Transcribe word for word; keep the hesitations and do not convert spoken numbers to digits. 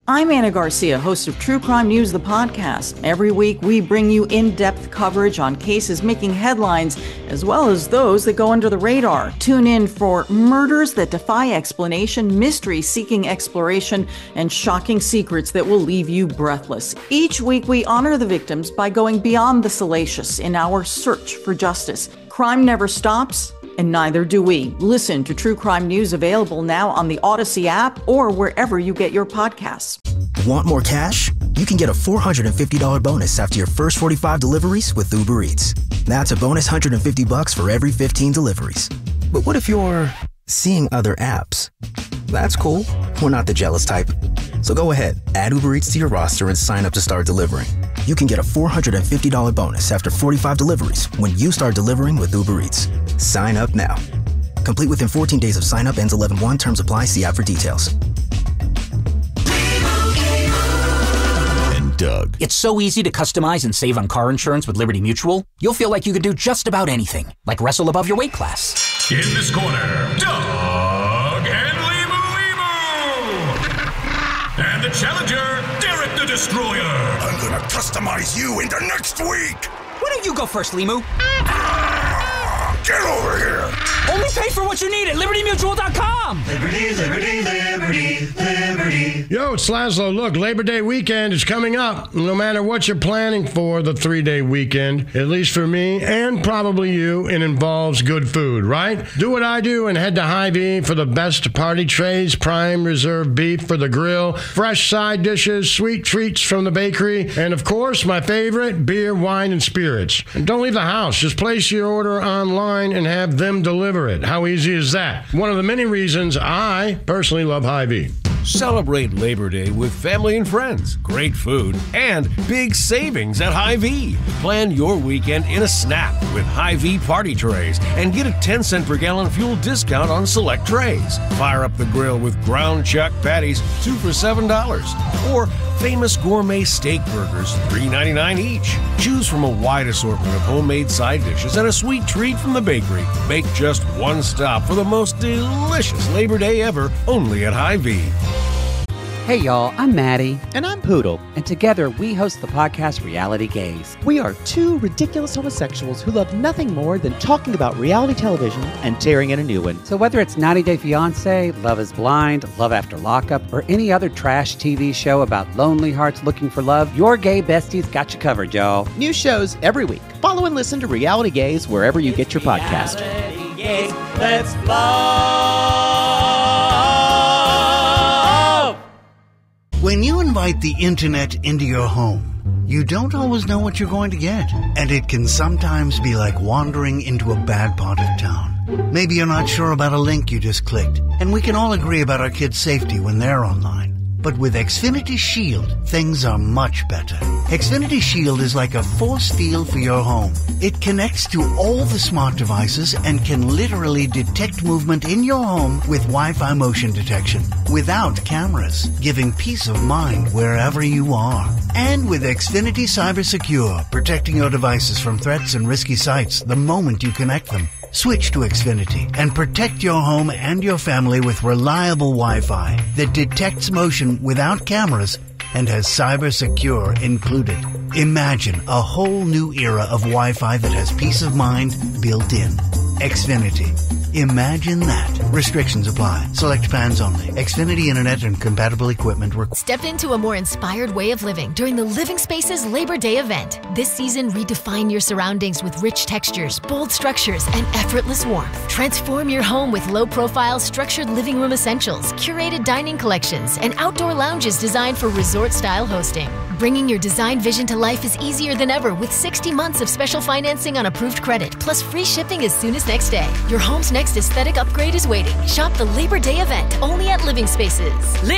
I'm Anna Garcia, host of True Crime News, the podcast. Every week, we bring you in-depth coverage on cases making headlines, as well as those that go under the radar. Tune in for murders that defy explanation, mysteries seeking exploration, and shocking secrets that will leave you breathless. Each week, we honor the victims by going beyond the salacious in our search for justice. Crime never stops, and neither do we. Listen to True Crime News, available now on the Odyssey app or wherever you get your podcasts. Want more cash? You can get a four hundred fifty dollars bonus after your first forty-five deliveries with Uber Eats. That's a bonus one hundred fifty bucks for every fifteen deliveries. But what if you're seeing other apps? That's cool. We're not the jealous type. So go ahead, add Uber Eats to your roster and sign up to start delivering. You can get a four hundred fifty dollars bonus after forty-five deliveries when you start delivering with Uber Eats. Sign up now. Complete within fourteen days of sign up. Ends eleven one. Terms apply. See app for details. And Doug. It's so easy to customize and save on car insurance with Liberty Mutual. You'll feel like you could do just about anything, like wrestle above your weight class. In this corner, Doug and Limu Limu. And the challenger, Derek the Destroyer. I'm gonna customize you into next week. Why don't you go first, Limu? Get over here! Only pay for what you need at Liberty Mutual dot com! Liberty, Liberty, Liberty, Liberty. Yo, it's Laszlo. Look, Labor Day weekend is coming up. No matter what you're planning for the three-day weekend, at least for me and probably you, it involves good food, right? Do what I do and head to Hy-Vee for the best party trays, prime reserve beef for the grill, fresh side dishes, sweet treats from the bakery, and of course, my favorite, beer, wine, and spirits. And don't leave the house. Just place your order online and have them deliver it. How easy is that? One of the many reasons I personally love Hy-Vee. Celebrate Labor Day with family and friends, great food, and big savings at Hy-Vee. Plan your weekend in a snap with Hy-Vee party trays and get a ten cent per gallon fuel discount on select trays. Fire up the grill with ground chuck patties, two for seven dollars. Or famous gourmet steak burgers, three ninety-nine each. Choose from a wide assortment of homemade side dishes and a sweet treat from the bakery. Make just one stop for the most delicious Labor Day ever, only at Hy-Vee. Hey y'all, I'm Maddie. And I'm Poodle. And together we host the podcast Reality Gaze. We are two ridiculous homosexuals who love nothing more than talking about reality television and tearing in a new one. So whether it's ninety day fiancé, Love is Blind, Love After Lockup, or any other trash T V show about lonely hearts looking for love, your gay besties got you covered, y'all. New shows every week. Follow and listen to Reality Gaze wherever you get your podcast. Reality Gaze, let's love. When you invite the internet into your home, you don't always know what you're going to get. And it can sometimes be like wandering into a bad part of town. Maybe you're not sure about a link you just clicked. And we can all agree about our kids' safety when they're online. But with Xfinity Shield, things are much better. Xfinity Shield is like a force field for your home. It connects to all the smart devices and can literally detect movement in your home with Wi-Fi motion detection without cameras, giving peace of mind wherever you are. And with Xfinity Cyber Secure, protecting your devices from threats and risky sites the moment you connect them. Switch to Xfinity and protect your home and your family with reliable Wi-Fi that detects motion without cameras and has Cyber Secure included. Imagine a whole new era of Wi-Fi that has peace of mind built in. Xfinity. Imagine that. Restrictions apply. Select plans only. Xfinity Internet and compatible equipment required. Step into a more inspired way of living during the Living Spaces Labor Day event. This season, redefine your surroundings with rich textures, bold structures, and effortless warmth. Transform your home with low-profile, structured living room essentials, curated dining collections, and outdoor lounges designed for resort-style hosting. Bringing your design vision to life is easier than ever with sixty months of special financing on approved credit, plus free shipping as soon as next day. Your home's next aesthetic upgrade is waiting. Shop the Labor Day event only at Living Spaces.